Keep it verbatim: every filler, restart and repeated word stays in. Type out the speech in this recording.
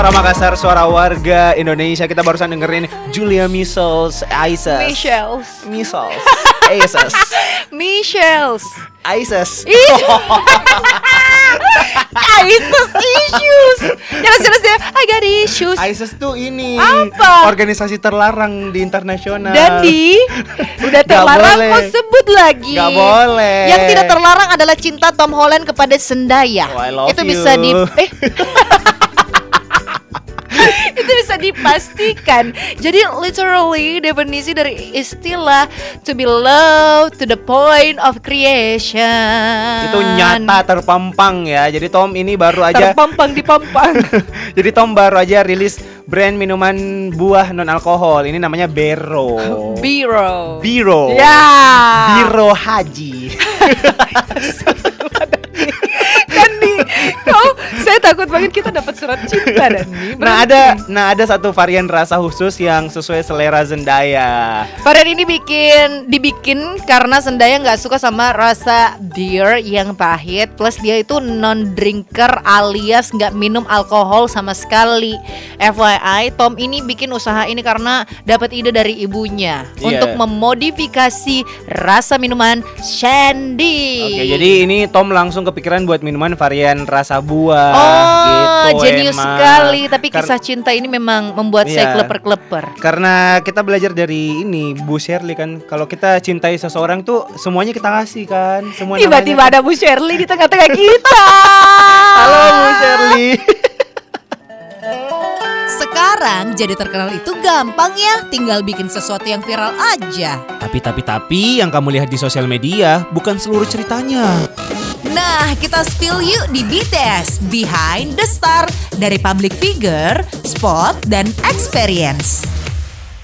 Suara Makassar, suara warga Indonesia. Kita barusan dengerin Julia Michels, Isis. Michels. Michels. Isis. Michels. Isis. Isis issues. Jelas-jelas dia, I got issues. Isis tuh ini apa? organisasi terlarang di internasional. Dan di udah terlarang kok sebut lagi. Gak boleh. Yang tidak terlarang adalah cinta Tom Holland kepada Zendaya. Oh, I love Itu you. bisa di eh itu bisa dipastikan. Jadi literally definisi dari istilah to be loved to the point of creation Itu nyata terpampang ya. Jadi Tom ini baru aja terpampang dipampang. Jadi Tom baru aja rilis brand minuman buah non alkohol. Ini namanya Bero. Biro. Biro. Ya. Biro Haji. Kan nih, kau saya takut banget kita dapat surat cinta dan nih. Nah ada, nah ada satu varian rasa khusus yang sesuai selera Zendaya. Varian ini bikin dibikin karena Zendaya nggak suka sama rasa beer yang pahit, plus dia itu non drinker alias nggak minum alkohol sama sekali. F Y I, Tom ini bikin usaha ini karena dapat ide dari ibunya yeah. untuk memodifikasi rasa minuman Shandy. Oke, jadi ini Tom langsung kepikiran buat minuman varian rasa buah. Oh, gitu, jenius emang. sekali. Tapi Kar- kisah cinta ini memang membuat Iya. saya kleper-kleper. Karena kita belajar dari ini Bu Shirley kan, kalau kita cintai seseorang tuh semuanya kita kasih kan. Semua Tiba-tiba namanya- ada Bu Shirley di tengah-tengah kita. Halo Bu Shirley. Sekarang jadi terkenal itu gampang ya, tinggal bikin sesuatu yang viral aja. Tapi tapi tapi yang kamu lihat di sosial media bukan seluruh ceritanya. Nah, kita spill yuk di B T S Behind the Star, dari public figure, spot, dan experience.